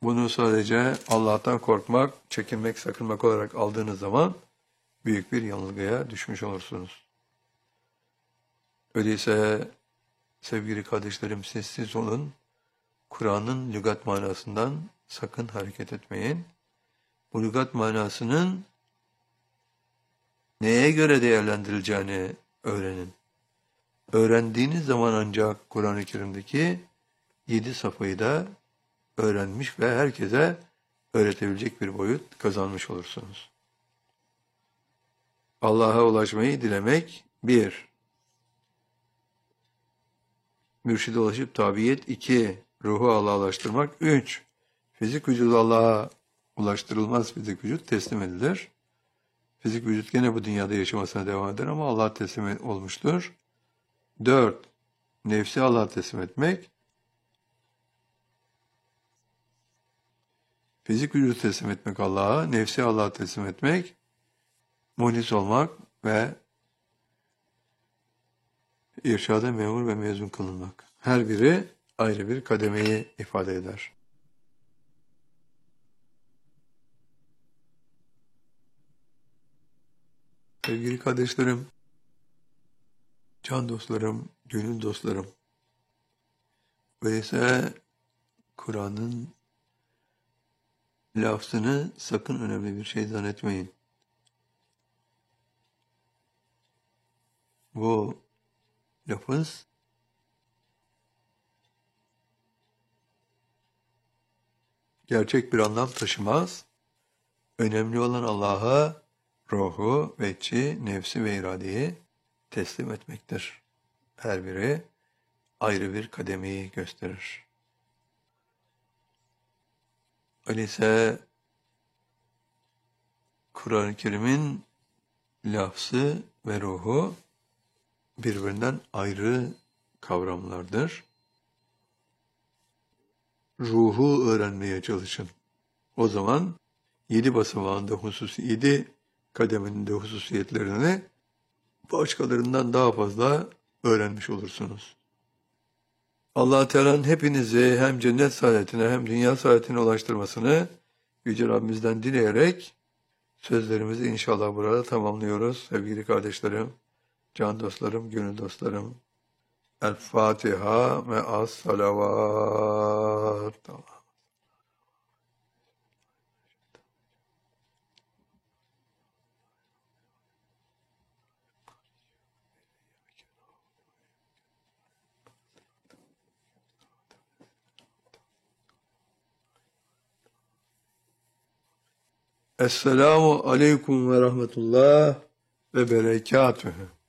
Bunu sadece Allah'tan korkmak, çekinmek, sakınmak olarak aldığınız zaman büyük bir yanılgıya düşmüş olursunuz. Öyleyse sevgili kardeşlerim, sessiz olun. Kur'an'ın lügat manasından sakın hareket etmeyin. Bu lügat manasının neye göre değerlendirileceğini öğrenin. Öğrendiğiniz zaman ancak Kur'an-ı Kerim'deki 7 safhayı da öğrenmiş ve herkese öğretebilecek bir boyut kazanmış olursunuz. Allah'a ulaşmayı dilemek 1. Mürşide ulaşıp tabiyet 2. Ruhu Allah'laştırmak 3. Fizik vücudu Allah'a ulaştırılmaz, fizik vücut teslim edilir. Fizik vücut gene bu dünyada yaşamasına devam eder ama Allah'a teslim olmuştur. 4. Nefsi Allah'a teslim etmek. Fizik vücudu teslim etmek Allah'a, nefsi Allah'a teslim etmek, muhlis olmak ve irşada memur ve mezun kılınmak. Her biri ayrı bir kademeyi ifade eder. Sevgili kardeşlerim, can dostlarım, gönül dostlarım, öyleyse Kur'an'ın lafzını sakın önemli bir şey zannetmeyin. Bu lafız gerçek bir anlam taşımaz. Önemli olan Allah'a ruhu, vecci, nefsi ve iradeyi teslim etmektir. Her biri ayrı bir kademeyi gösterir. Öyleyse Kur'an-ı Kerim'in lafzı ve ruhu birbirinden ayrı kavramlardır. Ruhu öğrenmeye çalışın. O zaman 7 basamağında hususi, 7 kademenin de hususiyetlerini başkalarından daha fazla öğrenmiş olursunuz. Allah Teala'nın hepinizi hem cennet saadetine hem dünya saadetine ulaştırmasını Yüce Rabbimizden dileyerek sözlerimizi inşallah burada tamamlıyoruz. Sevgili kardeşlerim, can dostlarım, gönül dostlarım. El Fatiha ve as-salavat. Esselamu aleyküm ve rahmetullah ve berekatühü.